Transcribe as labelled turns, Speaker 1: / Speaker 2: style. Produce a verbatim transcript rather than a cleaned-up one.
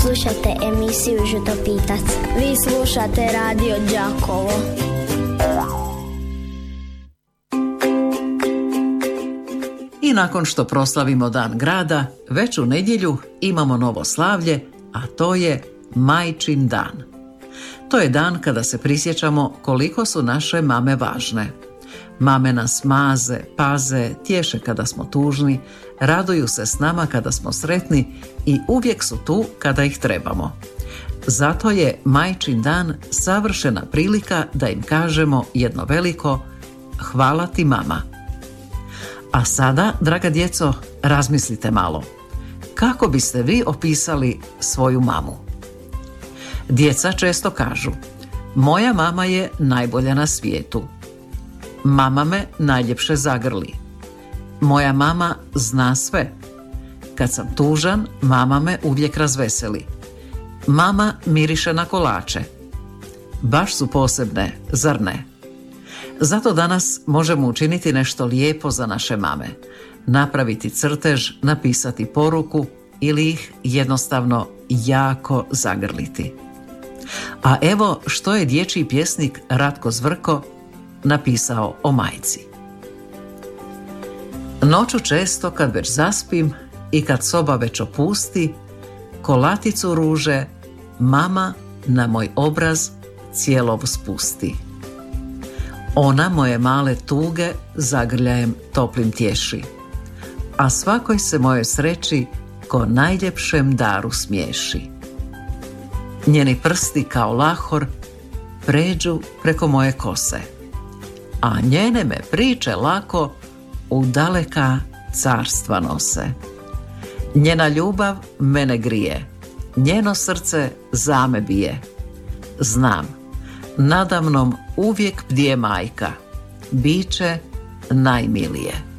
Speaker 1: Slušate emisiju Životopitac. Vi slušate Radio Đakovo.
Speaker 2: I nakon što proslavimo Dan grada, već u nedjelju imamo novo slavlje, a to je Majčin dan. To je dan kada se prisjećamo koliko su naše mame važne. Mame nas maze, paze, tješe kada smo tužni, raduju se s nama kada smo sretni i uvijek su tu kada ih trebamo. Zato je Majčin dan savršena prilika da im kažemo jedno veliko hvala ti mama. A sada, draga djeco, razmislite malo. Kako biste vi opisali svoju mamu? Djeca često kažu: moja mama je najbolja na svijetu. Mama me najljepše zagrli. Moja mama zna sve. Kad sam tužan, mama me uvijek razveseli. Mama miriše na kolače. Baš su posebne, zar ne? Zato danas možemo učiniti nešto lijepo za naše mame. Napraviti crtež, napisati poruku ili ih jednostavno jako zagrliti. A evo što je dječji pjesnik Ratko Zvrko napisao o majci. Noću često kad već zaspim i kad soba već opusti, kolaticu ruže mama na moj obraz cijelov spusti. Ona moje male tuge zagrljajem toplim tješi, a svakoj se mojoj sreći ko najljepšem daru smiješi. Njeni prsti kao lahor pređu preko moje kose, a njene me priče lako u daleka carstva nose. Njena ljubav mene grije, njeno srce za me bije. Znam, nadamnom uvijek bdije majka, biće najmilije.